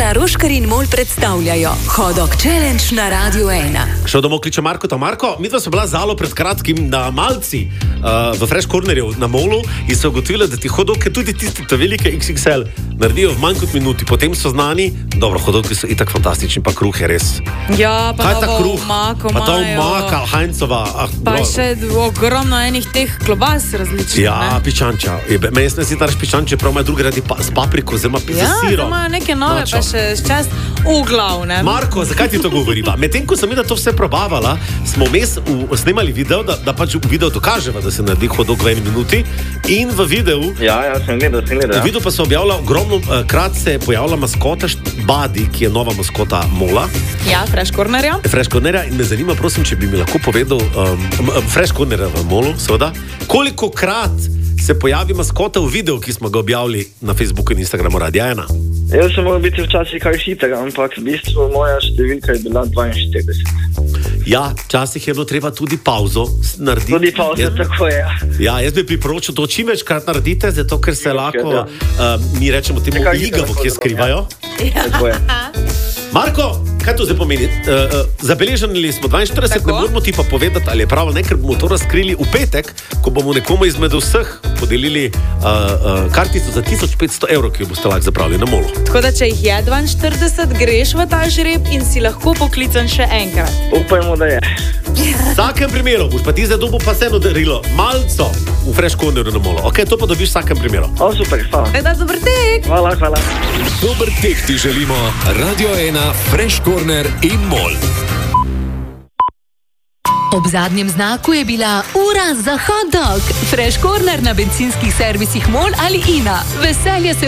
Ina Roškar in Mol predstavljajo Hot Dog Challenge na Radio 1. Šel domov kliče Marko. Marko, midva so bila zalo pred kratkim na Malci v Fresh Cornerju na Molu in so ugotovili, da ti hot doge, tudi tisti ta velike XXL, naredijo v manj kot minuti. Potem so znani, dobro, hot dogi so itak fantastični, pa kruh je res. Ja, pa kaj ta kruh? Omako pa ta imajo. omaka, Heinzova. Pa še ogromno enih teh klobas različnih. Ja, piščanča. Meni se ne zdi, da reš piščanče, prav imajo drugi radi s papriko, oziroma s sirom. Ja, imajo neke nove, pa še čast v glavnem. Marko, zakaj ti to govoriva? Medtem, ko sem mi da to vse probavala, smo vmes snemali video, da pač v videu dokaževa, da se naredi hot dog v 1 minuti. In v videu... Ja, sem gledal. V videu pa se objavlja ogromno krat se je pojavila maskota Badi, ki je nova maskota Mola. Ja, Fresh Cornerja. Fresh Cornerja in me zanima, prosim, če bi mi lahko povedal, Fresh Cornerja v Molu, seveda, koliko krat se pojavi maskota v videu, ki smo ga objavili na Facebooku in Instagramu Radia 1. Jaz sem moral biti včasih kaj hiter, ampak v bistvu moja številka je bila 42. Ja, včasih je bilo treba tudi pauzo narediti. Tudi pauzo, tako je. Ja, jaz bi priporočil to čim večkrat naredite, zato ker se lahko, mi rečemo temu igavo, ki je skrivajo. Tako je. Marko, kaj to zdaj pomeni? Zabeležili smo 42, ne moramo ti pa povedati, ali je prav, ne, ker bomo to razkrili v petek, ko bomo nekomu izmed vseh podelili kartico za 1500 evrov, ki jo boste lahko zapravili na Molu. Tako da, če jih je 42, greš v ta žreb in si lahko poklican še enkrat. Upajmo, da je. V vsakem primeru boš pa ti za dobu pa vseeno darilo malco v Fresh Cornerju na Molu. Ok, to pa dobiš v vsakem primeru. O, super, hvala. Dober tek! Hvala. Dober tek ti želimo, Radio 1, Fresh Corner in Mol. Ob zadnjem znaku je bila ura za hot dog. Fresh Corner na bencinskih servisih Mol ali Ina. Veselje se